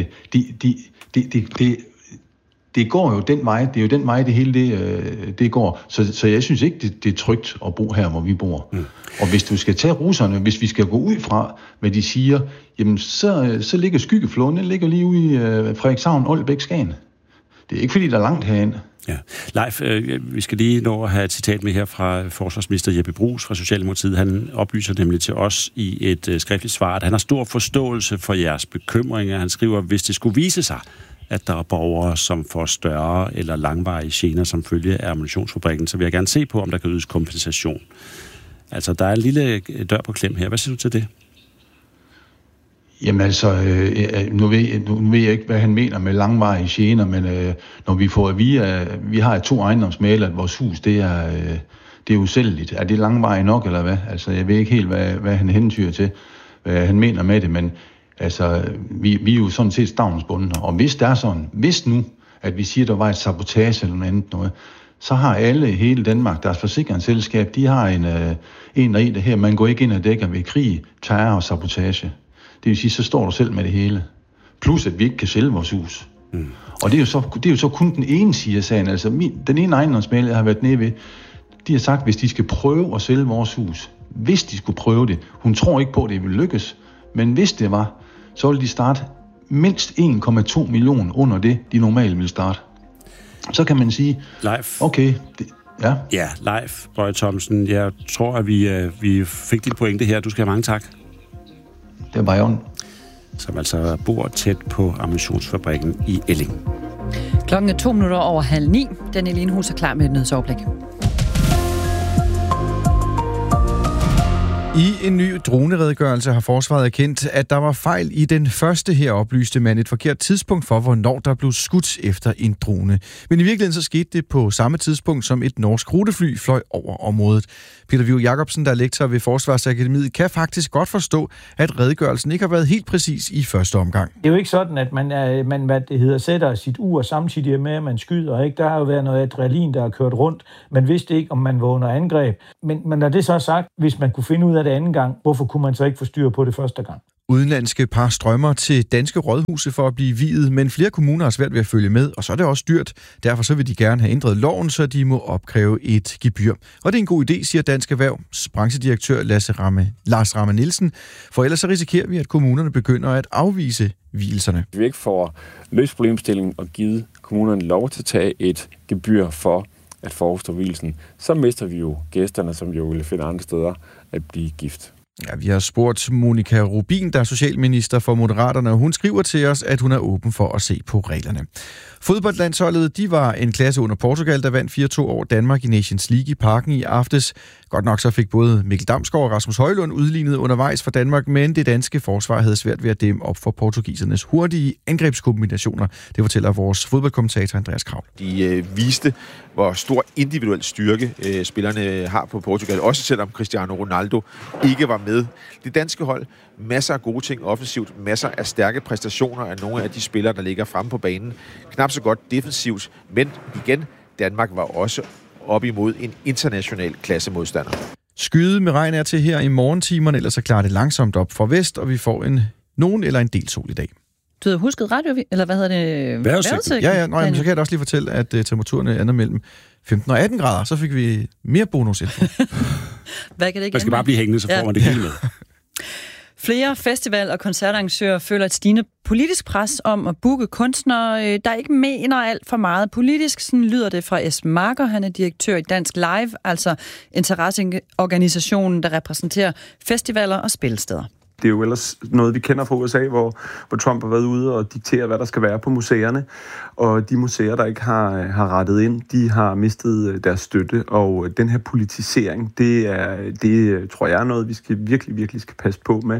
det går jo den vej. Det er jo den vej, det hele det går. Så jeg synes ikke, det er trygt at bo her, hvor vi bor. Og hvis du skal tage russerne, hvis vi skal gå ud fra, hvad de siger, jamen så ligger Skyggeflåden, den ligger lige ude i Frederikshavn, Aalbæk, Skagen. Det er ikke, fordi der er langt herinde. Ja. Leif, vi skal lige nå at have et citat med her fra forsvarsminister Jeppe Bruus fra Socialdemokratiet. Han oplyser nemlig til os i et skriftligt svar, at han har stor forståelse for jeres bekymringer. Han skriver, hvis det skulle vise sig, at der er borgere, som får større eller langvarige gener som følge af ammunitionsfabrikken, så vil jeg gerne se på, om der kan ydes kompensation. Altså, der er en lille dør på klem her. Hvad siger du til det? Jamen altså, nu ved jeg ikke, hvad han mener med langvarige gener, men når vi får at vi har 2 ejendomsmæglere, at vores hus, det er usælgeligt. Er det langvarigt nok, eller hvad? Altså, jeg ved ikke helt, hvad han hentyder til, hvad han mener med det, men altså, vi er jo sådan set stavnsbundne. Og hvis det er sådan, hvis nu, at vi siger, at der var et sabotage eller noget, så har alle i hele Danmark, deres forsikringsselskab, de har en der her, man går ikke ind og dækker ved krig, terror og sabotage. Det vil sige, så står du selv med det hele. Plus, at vi ikke kan sælge vores hus. Og det er jo så kun den ene side af sagen. Altså, den ene ejendomsmæglere, jeg har været nede ved, de har sagt, hvis de skal prøve at sælge vores hus, hvis de skulle prøve det, hun tror ikke på, at det vil lykkes, men hvis det var, så ville de starte mindst 1,2 millioner under det, de normalt ville starte. Så kan man sige, Leif. Okay, ja. Ja, Leif Boje Thomsen, jeg tror, at vi fik dit pointe her. Du skal have mange tak. Det var jo. Som altså bor tæt på ammunitionsfabrikken i Elling. Klokken er 8:02. Daniel Enhus er klar med et nyhedsoverblik. I en ny droneredegørelse har forsvaret erkendt, at der var fejl i den første. Her oplyste man et forkert tidspunkt for, hvornår der blev skudt efter en drone. Men i virkeligheden så skete det på samme tidspunkt, som et norsk rutefly fløj over området. Peter Viv Jacobsen, der er lektor ved Forsvarsakademiet, kan faktisk godt forstå, at redegørelsen ikke har været helt præcis i første omgang. Det er jo ikke sådan, at man sætter sit ur samtidig med, at man skyder. Ikke? Der har jo været noget adrenalin, der har kørt rundt. Man vidste ikke, om man var under angreb. Men når det så er sagt, hvis man kunne finde ud af det anden gang, hvorfor kunne man så ikke få styr på det første gang? Udenlandske par strømmer til danske rådhuse for at blive viet, men flere kommuner har svært ved at følge med, og så er det også dyrt. Derfor så vil de gerne have ændret loven, så de må opkræve et gebyr. Og det er en god idé, siger Dansk Erhvervs branchedirektør Lars Ramme Nielsen, for ellers så risikerer vi, at kommunerne begynder at afvise vielserne. Vi ikke får løst problemstillingen og givet kommunerne lov til at tage et gebyr for at forestå vielsen, så mister vi jo gæsterne, som jo vil finde andre steder at blive gift. Ja, vi har spurgt Monika Rubin, der er socialminister for Moderaterne, og hun skriver til os, at hun er åben for at se på reglerne. Fodboldlandsholdet, de var en klasse under Portugal, der vandt 4-2 over Danmark i Nations League i Parken i aftes. Godt nok så fik både Mikkel Damsgaard og Rasmus Højlund udlignet undervejs for Danmark, men det danske forsvar havde svært ved at dæmme op for portugisernes hurtige angrebskombinationer. Det fortæller vores fodboldkommentator Andreas Krav. De viste, hvor stor individuel styrke spillerne har på Portugal, også selvom Cristiano Ronaldo ikke var med. Det danske hold, masser af gode ting offensivt, masser af stærke præstationer af nogle af de spillere, der ligger fremme på banen. Knap så godt defensivt, men igen, Danmark var også op imod en international klassemodstander. Skyde med regn er til her i morgentimerne, ellers så klarer det langsomt op fra vest, og vi får nogen eller en del sol i dag. Du havde husket eller hvad hedder det? Vejrudsigt. Ja. Men så kan jeg da også lige fortælle, at temperaturen er mellem 15 og 18 grader, så fik vi mere bonus info. Hvad kan det ikke? Man skal bare blive hængende, så får man det hele med. Flere festival- og koncertarrangører føler et stigende politisk pres om at booke kunstnere, der ikke mener alt for meget politisk. Sådan lyder det fra Esben Marker. Han er direktør i Dansk Live, altså interesseorganisationen, der repræsenterer festivaler og spillesteder. Det er jo ellers noget, vi kender fra USA, hvor Trump har været ude og diktere, hvad der skal være på museerne. Og de museer, der ikke har rettet ind, de har mistet deres støtte. Og den her politisering, det tror jeg er noget, vi skal virkelig skal passe på med.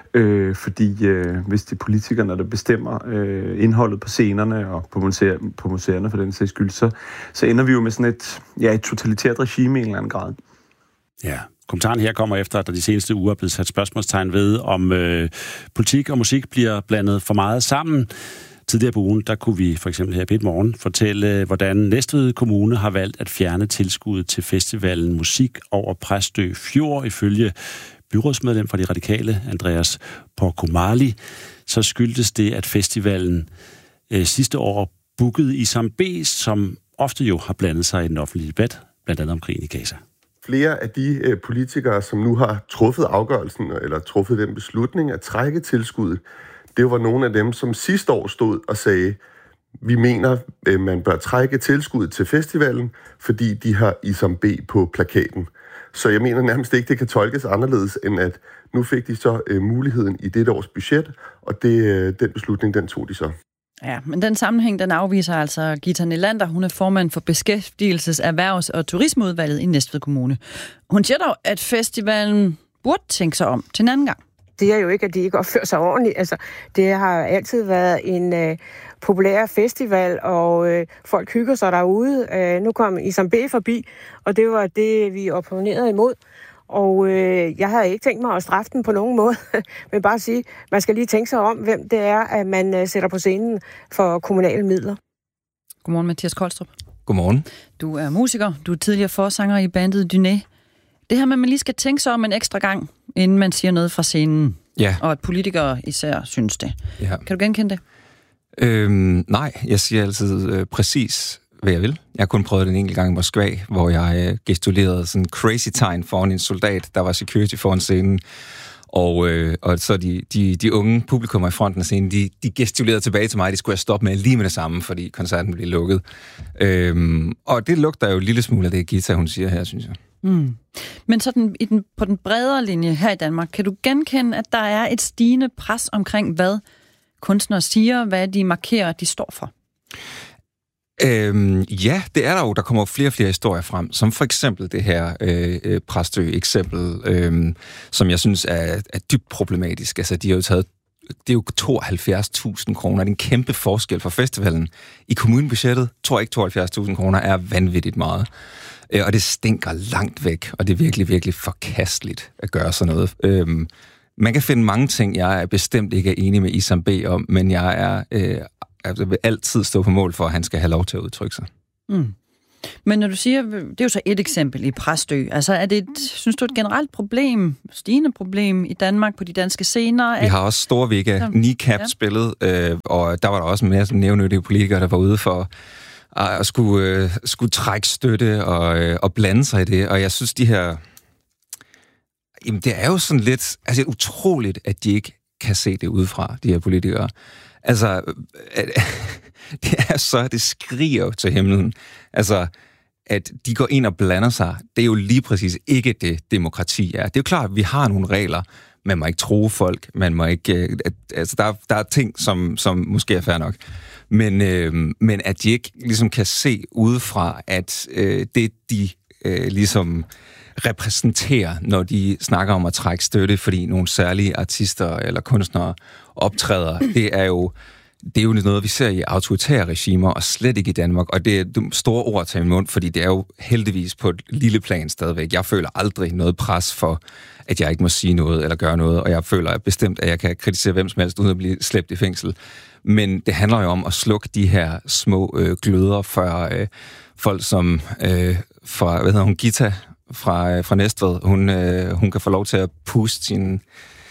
Fordi hvis det er politikerne, der bestemmer indholdet på scenerne og på museerne for den sags skyld, så ender vi jo med sådan et totalitært regime i en eller anden grad. Ja. Kommentaren her kommer efter, at der de seneste uger er blevet sat spørgsmålstegn ved, om politik og musik bliver blandet for meget sammen. Tidligere på ugen, der kunne vi for eksempel her på et morgen fortælle, hvordan Næstved Kommune har valgt at fjerne tilskuddet til festivalen Musik over Præstø Fjord. Ifølge byrådsmedlem for De Radikale, Andreas Porkomali, så skyldtes det, at festivalen sidste år bookede Isam B, som ofte jo har blandet sig i den offentlige debat, blandt andet om krigen i Gaza. Flere af de politikere, som nu har truffet afgørelsen, eller truffet den beslutning at trække tilskuddet, det var nogle af dem, som sidste år stod og sagde, vi mener, man bør trække tilskuddet til festivalen, fordi de har Isam B på plakaten. Så jeg mener nærmest ikke, det kan tolkes anderledes, end at nu fik de så muligheden i dette års budget, og den beslutning, den tog de så. Ja, men den sammenhæng, den afviser altså Gita Nelander. Hun er formand for Beskæftigelses-, Erhvervs- og Turismeudvalget i Næstved Kommune. Hun siger dog, at festivalen burde tænke sig om til en anden gang. Det er jo ikke, at de ikke opfører sig ordentligt. Altså, det har altid været en populær festival, og folk hygger sig derude. Nu kom Isam B forbi, og det var det, vi opponerede imod. Og jeg havde ikke tænkt mig at straffe den på nogen måde, men bare sige, man skal lige tænke sig om, hvem det er, at man sætter på scenen for kommunale midler. Godmorgen, Mathias Koldstrup. Godmorgen. Du er musiker, du er tidligere forsanger i bandet Dyné. Det her med, at man lige skal tænke sig om en ekstra gang, inden man siger noget fra scenen, ja. Og at politikere især synes det. Ja. Kan du genkende det? Nej, jeg siger altid præcis, hvad jeg vil. Jeg har kun prøvet det en enkelt gang i Moskva, hvor jeg gestulerede sådan crazy tegn foran en soldat, der var security foran scenen. Og så de unge publikummer i fronten af scenen, de gestulerede tilbage til mig, de skulle jeg stoppe med lige med det samme, fordi koncerten blev lukket. Og det lugter jo en lille smule af det, Gita, hun siger her, synes jeg. Mm. Men sådan på den bredere linje her i Danmark, kan du genkende, at der er et stigende pres omkring, hvad kunstnere siger, hvad de markerer, de står for? Ja, det er der jo. Der kommer flere og flere historier frem, som for eksempel det her Præstø-eksempel, som jeg synes er dybt problematisk. Altså, de har jo taget, det er jo 72.000 kroner. Det er en kæmpe forskel for festivalen. I kommunebudgettet tror jeg ikke 72.000 kroner er vanvittigt meget. Og det stinker langt væk, og det er virkelig, virkelig forkasteligt at gøre sådan noget. Man kan finde mange ting, jeg bestemt ikke er enig med Isam B. om, men jeg vil altid stå på mål for, at han skal have lov til at udtrykke sig. Mm. Men når du siger, det er jo så et eksempel i Præstø, altså er det synes du et generelt problem, stigende problem i Danmark på de danske scener? Vi har også Storvega, Nikab spillet, og der var der også en masse nævnyttige politikere, der var ude for at skulle trække støtte og blande sig i det, og jeg synes de her... Jamen det er jo sådan lidt... Altså utroligt, at de ikke kan se det udefra, de her politikere. Altså, det skriger jo til himlen. Altså, at de går ind og blander sig, det er jo lige præcis ikke det, demokrati er. Det er jo klart, at vi har nogle regler. Man må ikke true folk, man må ikke... Altså, der er ting, som måske er fair nok. Men at de ikke ligesom kan se udefra, at det, de ligesom repræsenterer, når de snakker om at trække støtte, fordi nogle særlige artister eller kunstnere optræder, det er jo noget, vi ser i autoritære regimer, og slet ikke i Danmark. Og det er store ord til min mund, fordi det er jo heldigvis på et lille plan stadigvæk. Jeg føler aldrig noget pres for, at jeg ikke må sige noget eller gøre noget, og jeg føler bestemt, at jeg kan kritisere hvem som helst, uden at blive slæbt i fængsel. Men det handler jo om at slukke de her små gløder for folk som fra, Gita fra Næstved. Hun kan få lov til at puste sin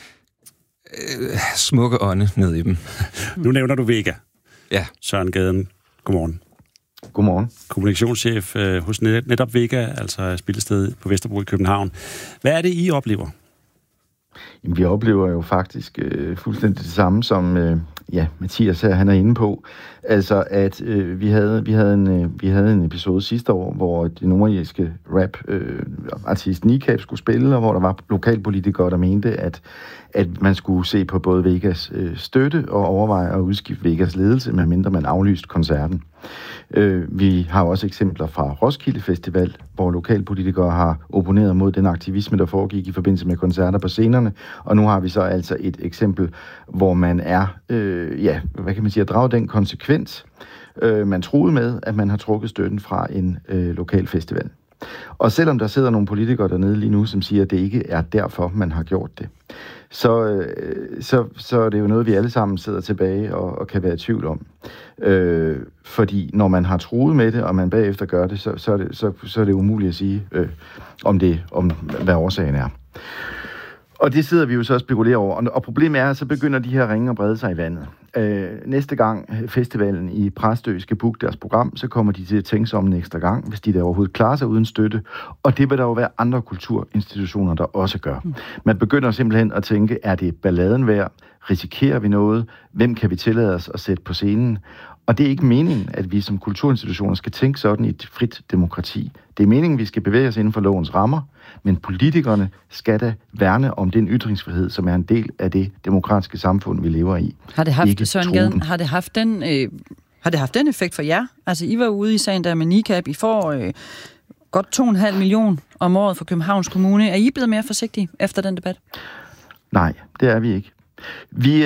smukke ånde ned i dem. Nu nævner du Vega. Ja. Søren Gaden, godmorgen. Godmorgen. Kommunikationschef hos netop Vega, altså spillested på Vesterbro i København. Hvad er det, I oplever? Jamen, vi oplever jo faktisk fuldstændig det samme, som Mathias her, han er inde på. Altså, at vi havde en episode sidste år, hvor det nordirske rap-artist Nikab skulle spille, og hvor der var lokalpolitikere, der mente, at man skulle se på både Vegas støtte og overveje at udskifte Vegas ledelse, medmindre man aflyste koncerten. Vi har også eksempler fra Roskilde Festival, hvor lokalpolitikere har opponeret mod den aktivisme, der foregik i forbindelse med koncerter på scenerne, og nu har vi så altså et eksempel, hvor man at drage den konsekvens, man troede med, at man har trukket støtten fra en lokal festival. Og selvom der sidder nogle politikere dernede lige nu, som siger, at det ikke er derfor, man har gjort det, så er det jo noget, vi alle sammen sidder tilbage og kan være i tvivl om. Fordi når man har truet med det, og man bagefter gør det, så er det umuligt at sige, om hvad årsagen er. Og det sidder vi jo så og spekulerer over. Og problemet er, at så begynder de her ringe at brede sig i vandet. Næste gang festivalen i Præstø skal booke deres program, så kommer de til at tænke sig om en ekstra gang, hvis de der overhovedet klarer sig uden støtte. Og det vil der jo være andre kulturinstitutioner, der også gør. Man begynder simpelthen at tænke, er det balladen værd? Risikerer vi noget? Hvem kan vi tillade os at sætte på scenen? Og det er ikke meningen, at vi som kulturinstitutioner skal tænke sådan i et frit demokrati. Det er meningen, at vi skal bevæge os inden for lovens rammer, men politikerne skal da værne om den ytringsfrihed, som er en del af det demokratiske samfund, vi lever i. Har det haft, Søren Gaden, har det haft den effekt for jer? Altså, I var ude i sagen der med Nikab. I får godt 2,5 millioner om året for Københavns Kommune. Er I blevet mere forsigtige efter den debat? Nej, det er vi ikke. Vi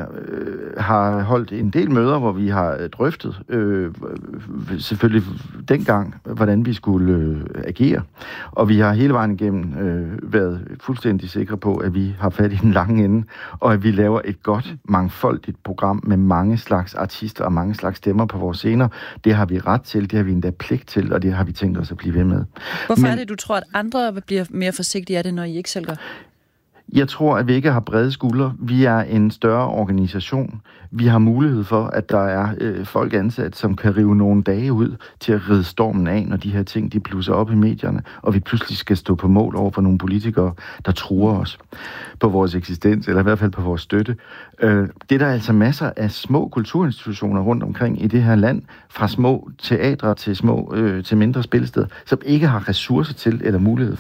har holdt en del møder, hvor vi har drøftet selvfølgelig dengang, hvordan vi skulle agere. Og vi har hele vejen igennem været fuldstændig sikre på, at vi har fat i den lange ende, og at vi laver et godt, mangfoldigt program med mange slags artister og mange slags stemmer på vores scener. Det har vi ret til, det har vi endda pligt til, og det har vi tænkt os at blive ved med. Hvorfor er det, du tror, at andre bliver mere forsigtige af det, når I ikke selv gør? Jeg tror, at vi ikke har brede skuldre. Vi er en større organisation. Vi har mulighed for, at der er folk ansat, som kan rive nogle dage ud til at ride stormen af, når de her ting de blusser op i medierne, og vi pludselig skal stå på mål over for nogle politikere, der truer os på vores eksistens, eller i hvert fald på vores støtte. Det er der altså masser af små kulturinstitutioner rundt omkring i det her land, fra små teatre til mindre spillesteder, som ikke har ressourcer til eller mulighed for.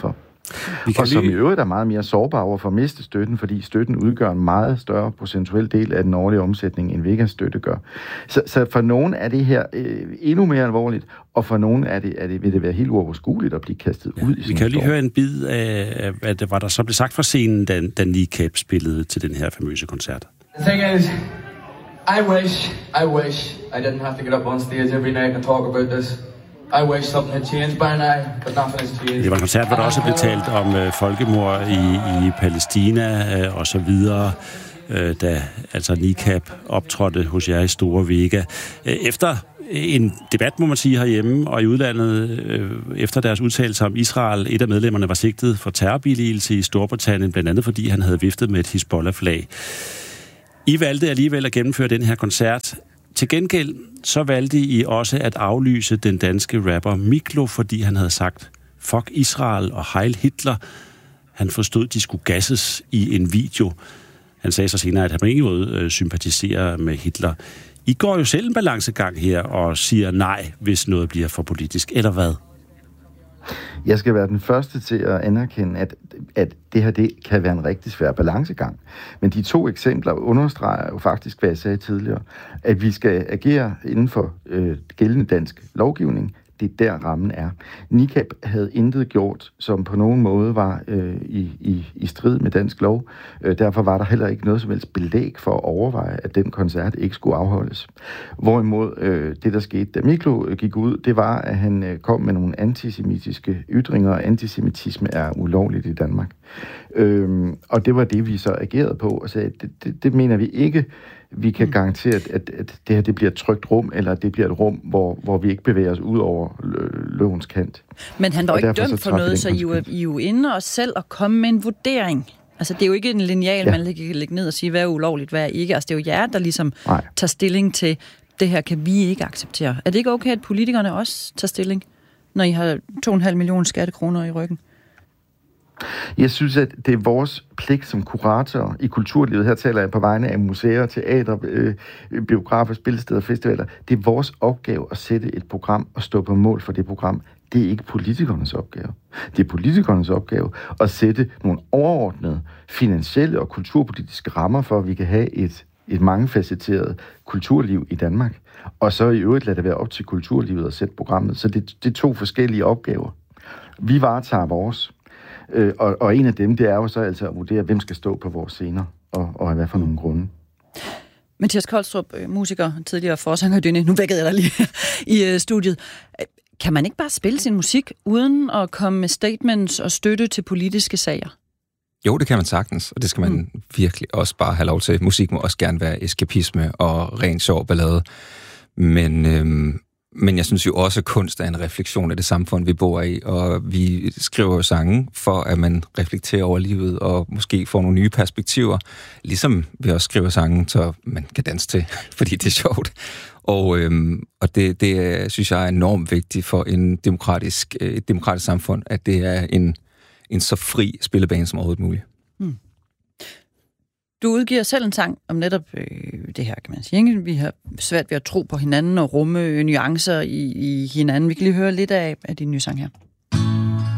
Og som i øvrigt er meget mere sårbar over for at miste støtten, fordi støtten udgør en meget større procentuel del af den årlige omsætning, end Vegas støtte gør. Så for nogen er det her endnu mere alvorligt, og for nogen vil det være helt uoverskueligt at blive kastet ud i sådan. Vi kan jo lige høre en bid af, hvad det var, der så blev sagt fra scenen, da NICAP spillede til den her famøse koncert. The thing is, I wish I didn't have to get up on stage every night and talk about this. I wish something had changed by now, but nothing has changed. Det var en koncert, hvor der også blev talt om folkemord i Palæstina og så videre, da altså NICAP optrådte hos jer i Store Vega. Efter en debat, må man sige, herhjemme og i udlandet, efter deres udtalelser om Israel, et af medlemmerne var sigtet for terrorbilligelse i Storbritannien, blandt andet fordi han havde viftet med et Hizbollah-flag. I valgte alligevel at gennemføre den her koncert. Til gengæld så valgte I også at aflyse den danske rapper Miklo, fordi han havde sagt fuck Israel og Heil Hitler. Han forstod, de skulle gasses i en video. Han sagde så senere, at han på ingen måde sympatiserer med Hitler. I går jo selv en balancegang her og siger nej, hvis noget bliver for politisk, eller hvad? Jeg skal være den første til at anerkende, at det her det kan være en rigtig svær balancegang. Men de to eksempler understreger jo faktisk, hvad jeg sagde tidligere, at vi skal agere inden for gældende dansk lovgivning. Det er der rammen er. NICAP havde intet gjort, som på nogen måde var i strid med dansk lov. Derfor var der heller ikke noget som helst belæg for at overveje, at den koncert ikke skulle afholdes. Hvorimod det, der skete, da Miklo gik ud, det var, at han kom med nogle antisemitiske ytringer, og antisemitisme er ulovligt i Danmark. Og det var det, vi så agerede på, og sagde, det mener vi ikke. Vi kan garantere, at det her det bliver et trygt rum, eller det bliver et rum, hvor vi ikke bevæger os ud over lovens kant. Men han var jo ikke dømt for noget, så I er jo inde og selv at komme med en vurdering. Altså, det er jo ikke en lineal, man kan lægge ned og sige, hvad er ulovligt, hvad er ikke. Altså, det er jo jer, der ligesom tager stilling til, det her kan vi ikke acceptere. Er det ikke okay, at politikerne også tager stilling, når I har 2,5 millioner skattekroner i ryggen? Jeg synes, at det er vores pligt som kurator i kulturlivet. Her taler jeg på vegne af museer, teater, biografer, spillesteder, festivaler. Det er vores opgave at sætte et program og stå på mål for det program. Det er ikke politikernes opgave. Det er politikernes opgave at sætte nogle overordnede finansielle og kulturpolitiske rammer for, at vi kan have et mangefacetteret kulturliv i Danmark. Og så i øvrigt lade det være op til kulturlivet at sætte programmet. Så det er to forskellige opgaver. Vi varetager vores. Og en af dem, det er jo så altså at vurdere, hvem skal stå på vores scener, og hvad for nogle grunde. Mathias Kolstrup, musiker, tidligere forsanger i Dynne, nu vækkede jeg dig lige i studiet. Kan man ikke bare spille sin musik, uden at komme med statements og støtte til politiske sager? Jo, det kan man sagtens, og det skal man virkelig også bare have lov til. Musik må også gerne være eskapisme og ren sjov ballade. Men jeg synes jo også, at kunst er en refleksion af det samfund, vi bor i, og vi skriver jo sange for, at man reflekterer over livet og måske får nogle nye perspektiver, ligesom vi også skriver sange, så man kan danse til, fordi det er sjovt. Og det synes jeg er enormt vigtigt for et demokratisk samfund, at det er en så fri spillebane som overhovedet muligt. Du udgiver selv en sang om netop det her, kan man sige. Vi har svært ved at tro på hinanden og rumme nuancer i hinanden. Vi kan lige høre lidt af din nye sang her.